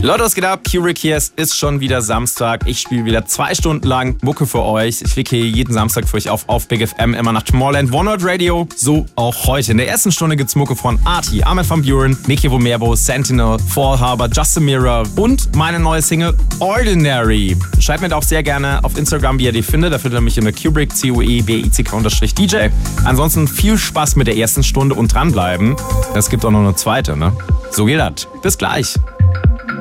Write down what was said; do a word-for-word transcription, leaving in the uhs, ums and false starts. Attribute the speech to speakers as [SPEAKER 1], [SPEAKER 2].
[SPEAKER 1] Leute, was geht ab? Kubrick hier, es ist schon wieder Samstag. Ich spiele wieder zwei Stunden lang Mucke für euch. Ich klicke hier jeden Samstag für euch auf, auf Big F M, immer nach Tomorrowland, One World Radio. So auch heute. In der ersten Stunde gibt's Mucke von Arty, Armin van Buuren, Mickey Vomerbo, Sentinel, Fall Harbor, Just a Mirror und meine neue Single Ordinary. Schreibt mir da auch sehr gerne auf Instagram, wie ihr die findet. Da findet ihr mich in der Kubrick, C U E B I C K D J. Ansonsten viel Spaß mit der ersten Stunde und dranbleiben. Es gibt auch noch eine zweite, ne? So geht das. Bis gleich.